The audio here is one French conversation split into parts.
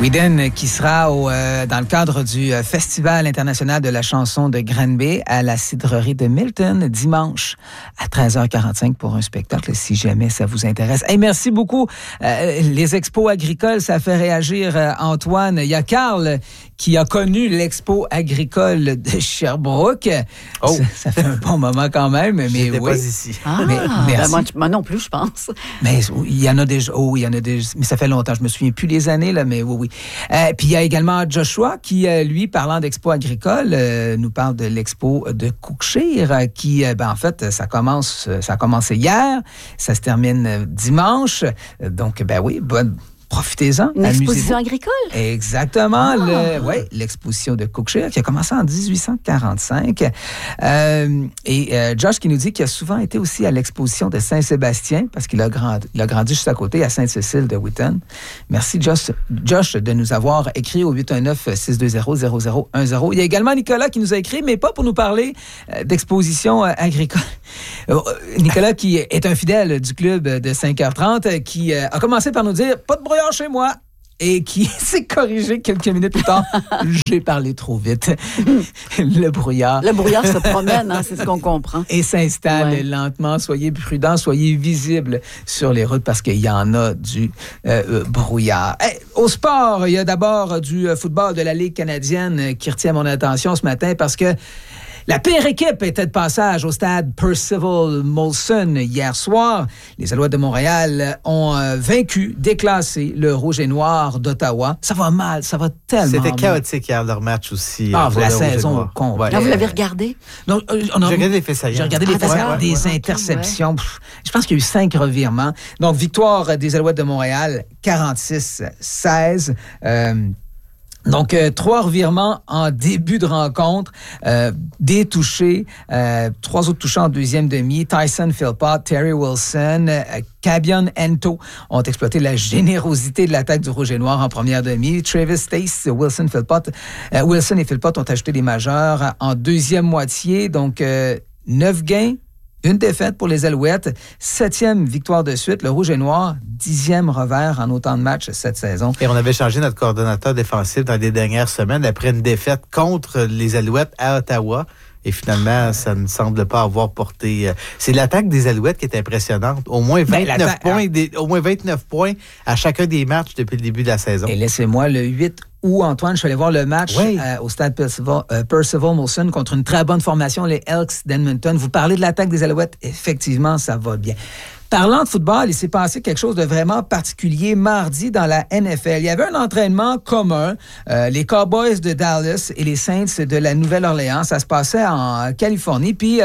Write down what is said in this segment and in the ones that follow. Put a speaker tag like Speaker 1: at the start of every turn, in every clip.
Speaker 1: Whedon qui sera dans le cadre du Festival international de la chanson de Granby à la cidrerie de Milton dimanche à 13h45 pour un spectacle si jamais ça vous intéresse. Hey, merci beaucoup. Les expos agricoles, ça fait réagir Antoine. Il y a Carl qui a connu l'expo agricole de Sherbrooke. Oh. Ça fait un bon moment quand même. Mais
Speaker 2: j'étais
Speaker 1: oui.
Speaker 2: pas ici.
Speaker 3: Moi non plus, je pense.
Speaker 1: Mais il y en a déjà. Oh, il y en a déjà. Mais ça fait longtemps. Je me souviens plus les années, là, mais oui. Puis il y a également Joshua qui, lui, parlant d'expo agricole, nous parle de l'expo de Cookshire qui, en fait, ça a commencé hier. Ça se termine dimanche. Donc, oui, profitez-en.
Speaker 3: Une exposition agricole?
Speaker 1: Exactement. L'exposition de Cookshire qui a commencé en 1845. Josh qui nous dit qu'il a souvent été aussi à l'exposition de Saint-Sébastien parce qu'il a grandi juste à côté, à Sainte-Cécile de Wheaton. Merci, Josh, de nous avoir écrit au 819-620-0010. Il y a également Nicolas qui nous a écrit, mais pas pour nous parler d'exposition agricole. Nicolas qui est un fidèle du club de 5h30 qui a commencé par nous dire « Pas de brouillard chez moi ». Et qui s'est corrigé quelques minutes plus tard. J'ai parlé trop vite. Le brouillard.
Speaker 3: Le brouillard se promène, c'est ce qu'on comprend.
Speaker 1: Et s'installe lentement. Soyez prudents, soyez visibles sur les routes parce qu'il y en a du brouillard. Au sport, il y a d'abord du football de la Ligue canadienne qui retient mon attention ce matin parce que la pire équipe était de passage au stade Percival Molson hier soir. Les Alouettes de Montréal ont déclassé le Rouge et Noir d'Ottawa. Ça va mal, ça va tellement mal.
Speaker 2: C'était chaotique hier, leur match aussi.
Speaker 1: La saison au complet.
Speaker 3: Vous l'avez regardé?
Speaker 2: Non, j'ai regardé les faits saillants.
Speaker 1: J'ai regardé les faits saillants, des interceptions. Je pense qu'il y a eu 5 revirements. Donc, victoire des Alouettes de Montréal, 46-16. Donc, 3 revirements en début de rencontre, des touchés, 3 autres touchés en deuxième demi. Tyson Philpott, Terry Wilson, Kabion Ento ont exploité la générosité de l'attaque du Rouge et Noir en première demi. Travis Stace, Wilson et Philpott ont ajouté des majeurs en deuxième moitié. Donc, 9 gains. Une défaite pour les Alouettes, 7e victoire de suite. Le Rouge et Noir, 10e revers en autant de matchs cette saison.
Speaker 2: Et on avait changé notre coordonnateur défensif dans les dernières semaines après une défaite contre les Alouettes à Ottawa. Et finalement, ça ne semble pas avoir porté... C'est l'attaque des Alouettes qui est impressionnante. Au moins 29 points à chacun des matchs depuis le début de la saison.
Speaker 1: Et laissez-moi le 8 août, Antoine, je suis allé voir le match au stade Percival Molson contre une très bonne formation, les Elks d'Edmonton. Vous parlez de l'attaque des Alouettes. Effectivement, ça va bien. Parlant de football, il s'est passé quelque chose de vraiment particulier mardi dans la NFL. Il y avait un entraînement commun, les Cowboys de Dallas et les Saints de la Nouvelle-Orléans. Ça se passait en Californie. Puis,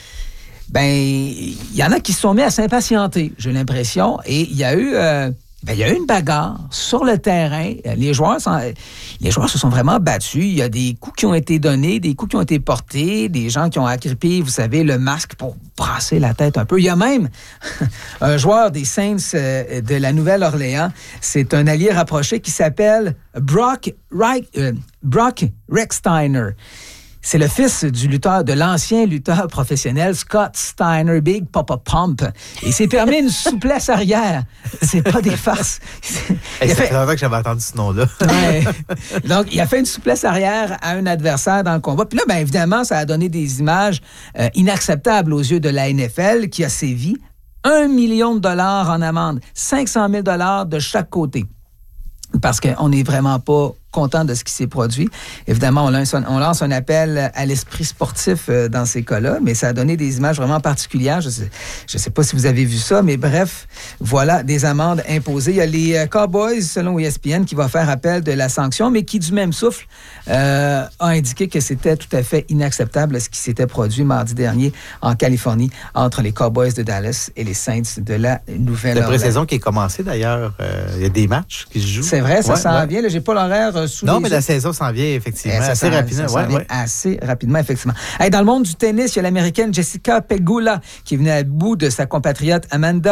Speaker 1: il y en a qui se sont mis à s'impatienter, j'ai l'impression. Et il y a eu une bagarre sur le terrain. Les joueurs se sont vraiment battus. Il y a des coups qui ont été donnés, des coups qui ont été portés, des gens qui ont agrippé, vous savez, le masque pour brasser la tête un peu. Il y a même un joueur des Saints de la Nouvelle-Orléans. C'est un allié rapproché qui s'appelle Brock Rechsteiner. C'est le fils de l'ancien lutteur professionnel Scott Steiner, Big Papa Pump. Et il s'est permis une souplesse arrière. C'est pas des farces.
Speaker 2: Ça fait longtemps que j'avais entendu ce nom-là.
Speaker 1: Donc, il a fait une souplesse arrière à un adversaire dans le combat. Puis là, évidemment, ça a donné des images inacceptables aux yeux de la NFL qui a sévi. 1 million de dollars en amende, 500 000 dollars de chaque côté. Parce qu'on n'est vraiment pas content de ce qui s'est produit. Évidemment, on lance un appel à l'esprit sportif dans ces cas-là, mais ça a donné des images vraiment particulières. Je sais pas si vous avez vu ça, mais bref, voilà des amendes imposées. Il y a les Cowboys, selon ESPN, qui va faire appel de la sanction, mais qui, du même souffle, a indiqué que c'était tout à fait inacceptable ce qui s'était produit mardi dernier en Californie entre les Cowboys de Dallas et les Saints de la Nouvelle-Orléans.
Speaker 2: La pré-saison qui est commencée, d'ailleurs. Il y a des matchs qui se jouent.
Speaker 1: C'est vrai, ça s'en vient. Là, j'ai pas l'horaire
Speaker 2: non, mais la saison s'en vient, effectivement, assez rapidement.
Speaker 1: Assez rapidement, effectivement. Hey, dans le monde du tennis, il y a l'Américaine Jessica Pegula qui est venue à bout de sa compatriote Amanda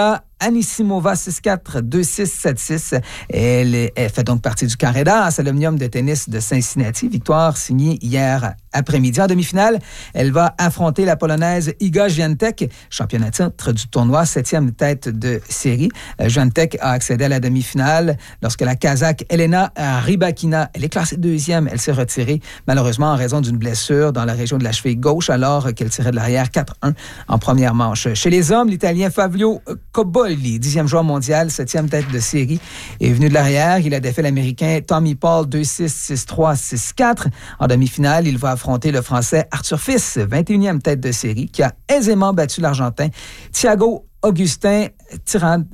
Speaker 1: Anisimova 6-4, 2-6, 7-6. Elle fait donc partie du carré d'as à l'Omnium de tennis de Cincinnati. Victoire signée hier après-midi. En demi-finale, elle va affronter la Polonaise Iga Świątek, championne à titre du tournoi, 7e tête de série. Świątek a accédé à la demi-finale lorsque la Kazakh Elena Rybakina, elle est classée 2e, elle s'est retirée malheureusement en raison d'une blessure dans la région de la cheville gauche alors qu'elle tirait de l'arrière 4-1 en première manche. Chez les hommes, l'Italien Fabio Cobolli, 10e joueur mondial, 7e tête de série, est venu de l'arrière. Il a défait l'Américain Tommy Paul 2-6, 6-3, 6-4. En demi-finale, il va affronter le Français Arthur Fils, 21e tête de série, qui a aisément battu l'Argentin Thiago Augustin Tirante,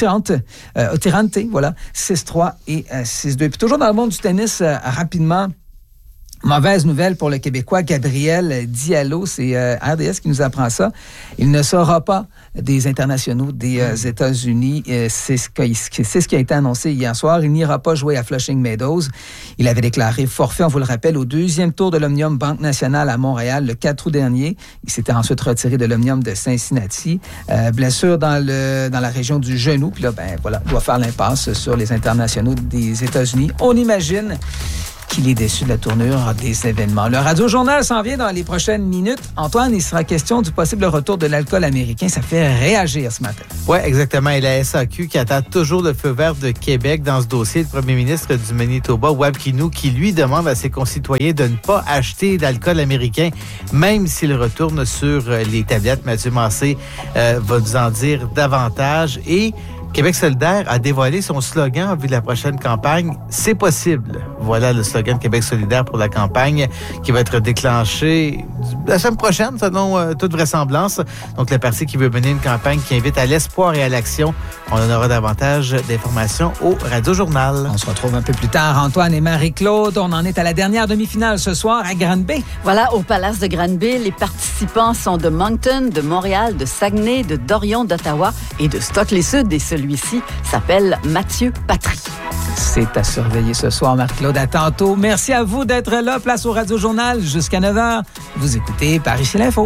Speaker 1: voilà, 6-3 et 6-2. Puis toujours dans le monde du tennis, rapidement, mauvaise nouvelle pour le Québécois Gabriel Diallo, c'est RDS qui nous apprend ça. Il ne sera pas des internationaux des États-Unis. C'est ce qui a été annoncé hier soir. Il n'ira pas jouer à Flushing Meadows. Il avait déclaré forfait, on vous le rappelle, au 2e tour de l'Omnium Banque Nationale à Montréal le 4 août dernier. Il s'était ensuite retiré de l'Omnium de Cincinnati. Blessure dans la région du genou. Puis là, doit faire l'impasse sur les internationaux des États-Unis. On imagine qu'il est déçu de la tournure des événements. Le Radio-Journal s'en vient dans les prochaines minutes. Antoine, il sera question du possible retour de l'alcool américain. Ça fait réagir ce matin.
Speaker 2: Oui, exactement. Et la SAQ qui attend toujours le feu vert de Québec dans ce dossier. Le premier ministre du Manitoba, Wab Kinew, qui lui demande à ses concitoyens de ne pas acheter d'alcool américain, même s'il retourne sur les tablettes. Mathieu Massé va nous en dire davantage. Et Québec solidaire a dévoilé son slogan en vue de la prochaine campagne « C'est possible ». Voilà le slogan de Québec solidaire pour la campagne qui va être déclenché la semaine prochaine, selon toute vraisemblance. Donc, le parti qui veut mener une campagne qui invite à l'espoir et à l'action. On en aura davantage d'informations au Radio-Journal.
Speaker 1: On se retrouve un peu plus tard, Antoine et Marie-Claude. On en est à la dernière demi-finale ce soir à Granby.
Speaker 3: Voilà, au Palace de Granby, les participants sont de Moncton, de Montréal, de Saguenay, de Dorion, d'Ottawa et de Stockley-Sud. Et celui-ci s'appelle Mathieu Patry.
Speaker 1: C'est à surveiller ce soir, Marc-Claude. À tantôt. Merci à vous d'être là. Place au Radio-Journal jusqu'à 9h. Vous écoutez Par ici l'info.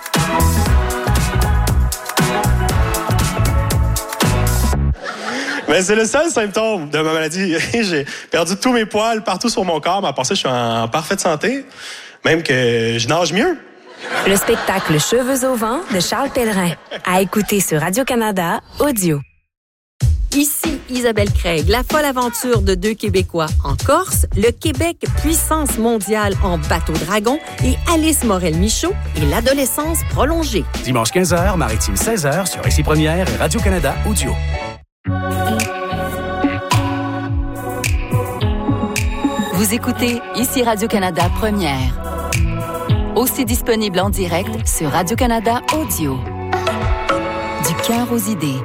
Speaker 4: Mais c'est le seul symptôme de ma maladie. J'ai perdu tous mes poils partout sur mon corps, mais à part ça, je suis en parfaite santé. Même que je nage mieux.
Speaker 5: Le spectacle Cheveux au vent de Charles Pellerin. À écouter sur Radio-Canada Audio.
Speaker 6: Ici Isabelle Craig, la folle aventure de 2 Québécois en Corse, le Québec puissance mondiale en bateau-dragon et Alice Morel-Michaud et l'adolescence prolongée.
Speaker 7: Dimanche 15h, Maritime 16h sur Ici Première et Radio-Canada Audio.
Speaker 3: Vous écoutez Ici Radio-Canada Première. Aussi disponible en direct sur Radio-Canada Audio. Du cœur aux idées.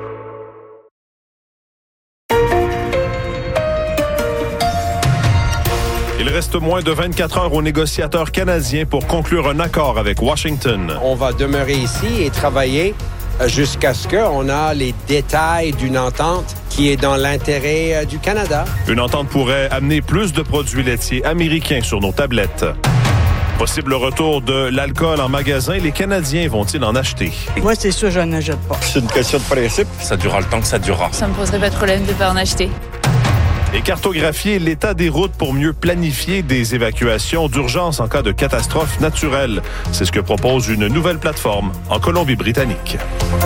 Speaker 8: Il reste moins de 24 heures aux négociateurs canadiens pour conclure un accord avec Washington.
Speaker 9: On va demeurer ici et travailler jusqu'à ce qu'on a les détails d'une entente qui est dans l'intérêt du Canada.
Speaker 8: Une entente pourrait amener plus de produits laitiers américains sur nos tablettes. Possible retour de l'alcool en magasin, les Canadiens vont-ils en acheter?
Speaker 10: Moi, c'est sûr, je n'en achète pas.
Speaker 9: C'est une question de principe.
Speaker 11: Ça durera le temps que ça durera.
Speaker 12: Ça me poserait pas de problème de ne pas en acheter.
Speaker 8: Et cartographier l'état des routes pour mieux planifier des évacuations d'urgence en cas de catastrophe naturelle. C'est ce que propose une nouvelle plateforme en Colombie-Britannique.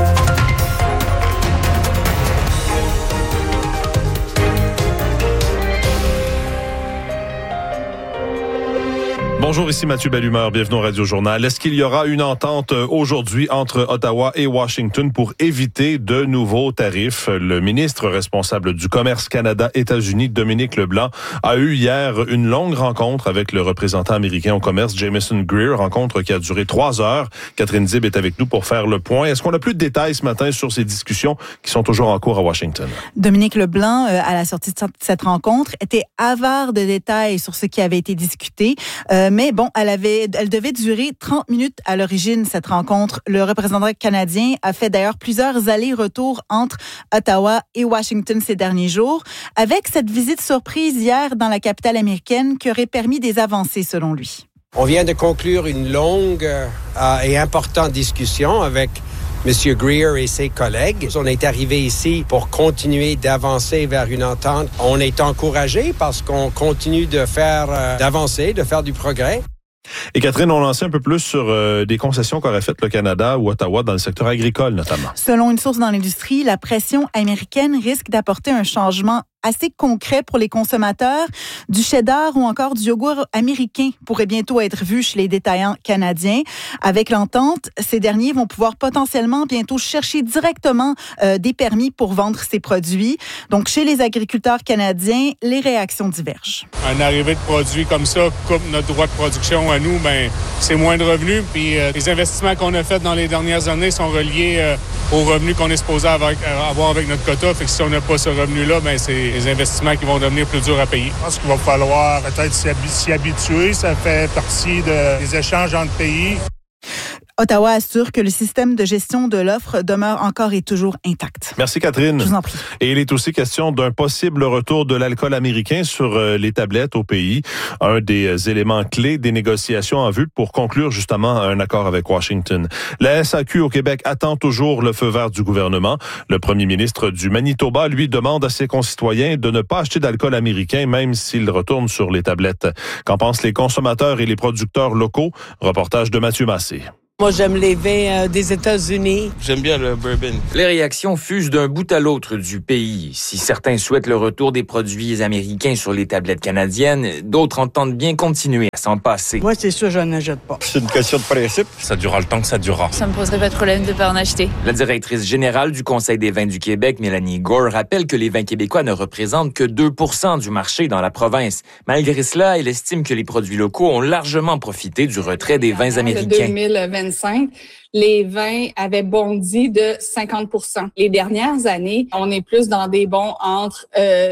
Speaker 8: Bonjour, ici Mathieu Bellumeur, bienvenue au Radio-Journal. Est-ce qu'il y aura une entente aujourd'hui entre Ottawa et Washington pour éviter de nouveaux tarifs? Le ministre responsable du Commerce Canada-États-Unis, Dominique Leblanc, a eu hier une longue rencontre avec le représentant américain au commerce, Jamieson Greer, rencontre qui a duré 3 heures. Catherine Dib est avec nous pour faire le point. Est-ce qu'on a plus de détails ce matin sur ces discussions qui sont toujours en cours à Washington?
Speaker 13: Dominique Leblanc, à la sortie de cette rencontre, était avare de détails sur ce qui avait été discuté. Mais bon, elle devait durer 30 minutes à l'origine, cette rencontre. Le représentant canadien a fait d'ailleurs plusieurs allers-retours entre Ottawa et Washington ces derniers jours, avec cette visite surprise hier dans la capitale américaine qui aurait permis des avancées selon lui.
Speaker 9: On vient de conclure une longue et importante discussion avec M. Greer et ses collègues. On est arrivé ici pour continuer d'avancer vers une entente. On est encouragé parce qu'on continue d'avancer, de faire du progrès.
Speaker 8: Et Catherine, on lançait un peu plus sur des concessions qu'aurait faites le Canada ou Ottawa dans le secteur agricole notamment.
Speaker 13: Selon une source dans l'industrie, la pression américaine risque d'apporter un changement assez concret pour les consommateurs. Du cheddar ou encore du yogourt américain pourrait bientôt être vu chez les détaillants canadiens. Avec l'entente, ces derniers vont pouvoir potentiellement bientôt chercher directement des permis pour vendre ces produits. Donc, chez les agriculteurs canadiens, les réactions divergent.
Speaker 11: Un arrivée de produits comme ça coupe notre droit de production à nous, c'est moins de revenus. Puis les investissements qu'on a faits dans les dernières années sont reliés aux revenus qu'on est supposé avoir avec notre quota. Fait que si on n'a pas ce revenu-là, c'est des investissements qui vont devenir plus durs à payer. Je pense qu'il va falloir peut-être s'y habituer. Ça fait partie des échanges entre pays.
Speaker 13: Ottawa assure que le système de gestion de l'offre demeure encore et toujours intact.
Speaker 8: Merci Catherine.
Speaker 13: Je vous en prie.
Speaker 8: Et il est aussi question d'un possible retour de l'alcool américain sur les tablettes au pays. Un des éléments clés des négociations en vue pour conclure justement un accord avec Washington. La SAQ au Québec attend toujours le feu vert du gouvernement. Le premier ministre du Manitoba, lui, demande à ses concitoyens de ne pas acheter d'alcool américain même s'il retourne sur les tablettes. Qu'en pensent les consommateurs et les producteurs locaux? Reportage de Mathieu Massé.
Speaker 14: Moi, j'aime les vins des États-Unis.
Speaker 15: J'aime bien le bourbon. Les réactions fusent d'un bout à l'autre du pays. Si certains souhaitent le retour des produits américains sur les tablettes canadiennes, d'autres entendent bien continuer à s'en passer.
Speaker 10: Moi, c'est sûr, je n'achète pas.
Speaker 16: C'est une question de principe.
Speaker 12: Ça durera le temps que ça durera. Ça me poserait pas de problème de pas en acheter.
Speaker 15: La directrice générale du Conseil des vins du Québec, Mélanie Gore, rappelle que les vins québécois ne représentent que 2% du marché dans la province. Malgré cela, elle estime que les produits locaux ont largement profité du retrait des vins américains.
Speaker 17: 2025, les vins avaient bondi de 50%. Les dernières années, on est plus dans des bons entre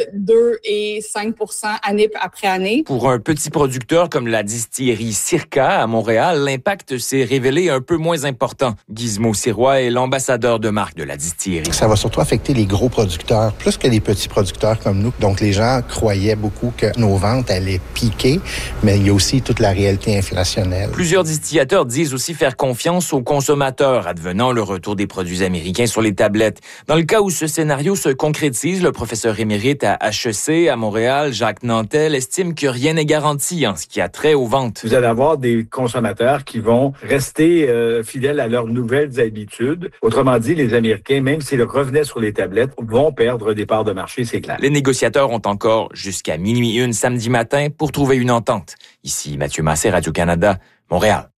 Speaker 17: 2 et 5% année après année.
Speaker 15: Pour un petit producteur comme la distillerie Circa à Montréal, l'impact s'est révélé un peu moins important. Gizmo Sirois est l'ambassadeur de marque de la distillerie.
Speaker 18: Ça va surtout affecter les gros producteurs, plus que les petits producteurs comme nous. Donc, les gens croyaient beaucoup que nos ventes allaient piquer, mais il y a aussi toute la réalité inflationnelle.
Speaker 15: Plusieurs distillateurs disent aussi faire confiance aux consommateurs, advenant le retour des produits américains sur les tablettes. Dans le cas où ce scénario se concrétise, le professeur émérite à HEC à Montréal, Jacques Nantel, estime que rien n'est garanti en ce qui a trait aux ventes.
Speaker 19: Vous allez avoir des consommateurs qui vont rester fidèles à leurs nouvelles habitudes. Autrement dit, les Américains, même s'ils revenaient sur les tablettes, vont perdre des parts de marché, c'est clair.
Speaker 15: Les négociateurs ont encore jusqu'à 12:01 samedi matin pour trouver une entente. Ici Mathieu Massé, Radio-Canada, Montréal.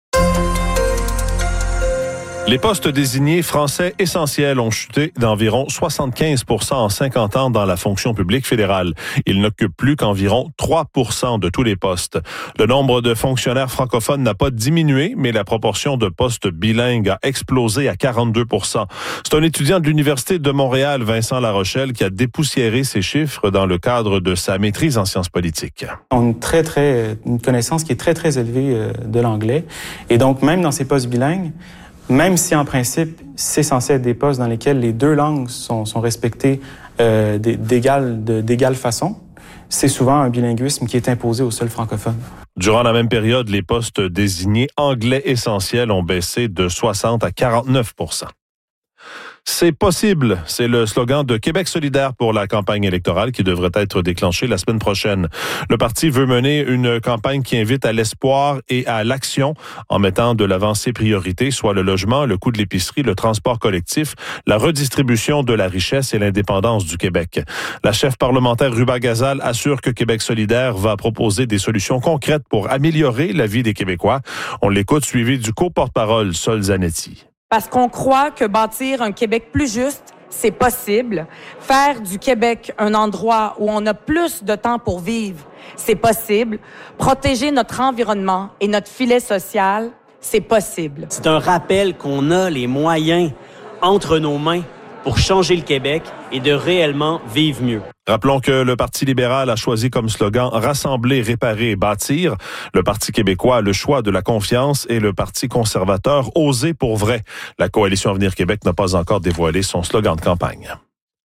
Speaker 8: Les postes désignés français essentiels ont chuté d'environ 75% en 50 ans dans la fonction publique fédérale. Ils n'occupent plus qu'environ 3% de tous les postes. Le nombre de fonctionnaires francophones n'a pas diminué, mais la proportion de postes bilingues a explosé à 42%. C'est un étudiant de l'Université de Montréal, Vincent Larochelle, qui a dépoussiéré ces chiffres dans le cadre de sa maîtrise en sciences politiques.
Speaker 20: On a une connaissance qui est très, très élevée de l'anglais. Et donc, même dans ces postes bilingues, même si, en principe, c'est censé être des postes dans lesquels les deux langues sont respectées d'égale façon, c'est souvent un bilinguisme qui est imposé aux seuls francophones.
Speaker 8: Durant la même période, les postes désignés anglais essentiels ont baissé de 60 à 49%. C'est possible, c'est le slogan de Québec solidaire pour la campagne électorale qui devrait être déclenchée la semaine prochaine. Le parti veut mener une campagne qui invite à l'espoir et à l'action en mettant de l'avant ses priorités, soit le logement, le coût de l'épicerie, le transport collectif, la redistribution de la richesse et l'indépendance du Québec. La chef parlementaire Ruba Gazal assure que Québec solidaire va proposer des solutions concrètes pour améliorer la vie des Québécois. On l'écoute, suivi du co-porte-parole Sol Zanetti.
Speaker 21: Parce qu'on croit que bâtir un Québec plus juste, c'est possible. Faire du Québec un endroit où on a plus de temps pour vivre, c'est possible. Protéger notre environnement et notre filet social, c'est possible.
Speaker 22: C'est un rappel qu'on a les moyens entre nos mains pour changer le Québec et de réellement vivre mieux.
Speaker 8: Rappelons que le Parti libéral a choisi comme slogan « Rassembler, réparer, bâtir ». Le Parti québécois a le choix de la confiance et le Parti conservateur « Oser pour vrai ». La Coalition Avenir Québec n'a pas encore dévoilé son slogan de campagne.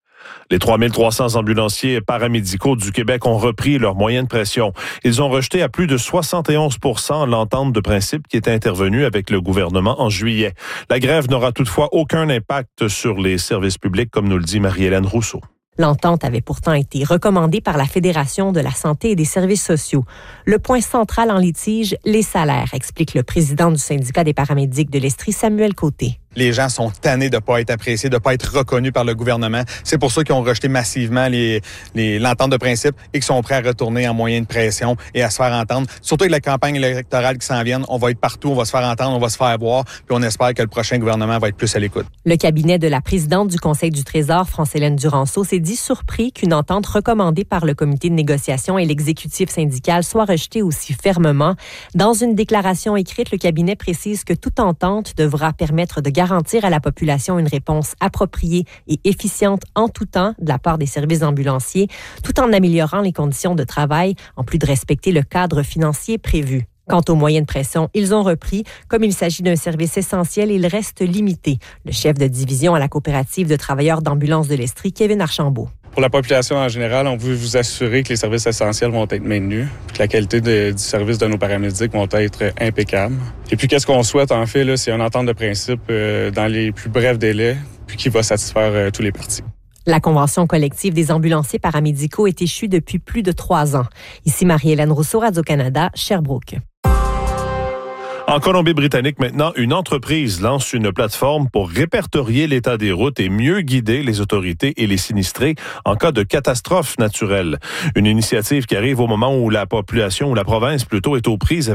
Speaker 8: Les 3300 ambulanciers paramédicaux du Québec ont repris leur moyenne pression. Ils ont rejeté à plus de 71% l'entente de principe qui était intervenue avec le gouvernement en juillet. La grève n'aura toutefois aucun impact sur les services publics, comme nous le dit Marie-Hélène Rousseau.
Speaker 2: L'entente avait pourtant été recommandée par la Fédération de la santé et des services sociaux. Le point central en litige, les salaires, explique le président du syndicat des paramédics de l'Estrie, Samuel Côté.
Speaker 16: Les gens sont tannés de ne pas être appréciés, de ne pas être reconnus par le gouvernement. C'est pour ça qu'ils ont rejeté massivement l'entente de principe et qu'ils sont prêts à retourner en moyen de pression et à se faire entendre. Surtout avec la campagne électorale qui s'en vient, on va être partout, on va se faire entendre, on va se faire voir, puis on espère que le prochain gouvernement va être plus à l'écoute.
Speaker 2: Le cabinet de la présidente du Conseil du Trésor, France-Hélène Duranceau, s'est dit surpris qu'une entente recommandée par le comité de négociation et l'exécutif syndical soit rejetée aussi fermement. Dans une déclaration écrite, le cabinet précise que toute entente devra permettre de garantir à la population une réponse appropriée et efficiente en tout temps de la part des services ambulanciers, tout en améliorant les conditions de travail, en plus de respecter le cadre financier prévu. Quant aux moyens de pression, ils ont repris. Comme il s'agit d'un service essentiel, il reste limité. Le chef de division à la coopérative de travailleurs d'ambulance de l'Estrie, Kevin Archambault.
Speaker 11: Pour la population en général, on veut vous assurer que les services essentiels vont être maintenus, que la qualité du service de nos paramédics vont être impeccable. Et puis, qu'est-ce qu'on souhaite, en fait, là, c'est une entente de principe dans les plus brefs délais, puis qui va satisfaire tous les partis.
Speaker 2: La convention collective des ambulanciers paramédicaux est échue depuis plus de 3 ans. Ici Marie-Hélène Rousseau, Radio-Canada, Sherbrooke.
Speaker 8: En Colombie-Britannique, maintenant, une entreprise lance une plateforme pour répertorier l'état des routes et mieux guider les autorités et les sinistrés en cas de catastrophe naturelle. Une initiative qui arrive au moment où la population, ou la province plutôt, est aux prises